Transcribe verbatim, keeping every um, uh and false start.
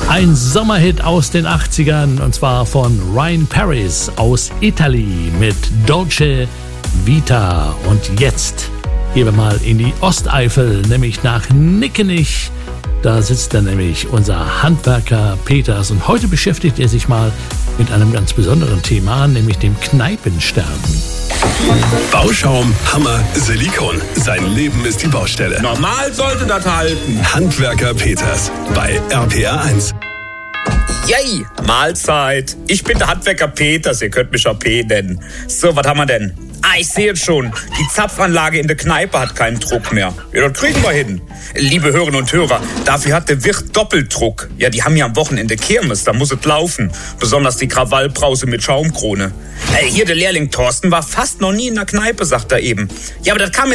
Ein Sommerhit aus den achtzigern, und zwar von Ryan Paris aus Italien mit Dolce Vita. Und jetzt gehen wir mal in die Osteifel, nämlich nach Nickenich. Da sitzt dann nämlich unser Handwerker Peters und heute beschäftigt er sich mal mit einem ganz besonderen Thema, nämlich dem Kneipensterben. Bauschaum, Hammer, Silikon. Sein Leben ist die Baustelle. Normal sollte das halten. Handwerker Peters bei R P R eins. Yay, Mahlzeit. Ich bin der Handwerker Peters, ihr könnt mich auch P nennen. So, was haben wir denn? Ah, ich sehe es schon. Die Zapfanlage in der Kneipe hat keinen Druck mehr. Ja, das kriegen wir hin. Liebe Hörerinnen und Hörer, dafür hat der Wirt Doppeldruck. Ja, die haben ja am Wochenende Kirmes, da muss es laufen. Besonders die Krawallbrause mit Schaumkrone. Äh, hier, der Lehrling Thorsten war fast noch nie in der Kneipe, sagt er eben. Ja, aber das kam